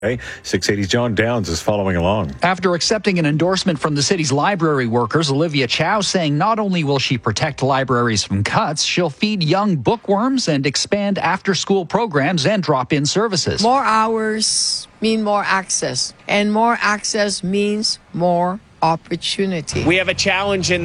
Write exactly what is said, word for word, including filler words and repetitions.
six eighty's John Downs is following along. After accepting an endorsement from the city's library workers, Olivia Chow saying not only will she protect libraries from cuts, she'll feed young bookworms and expand after-school programs and drop-in services. More hours mean more access, and more access means more opportunity. We have a challenge in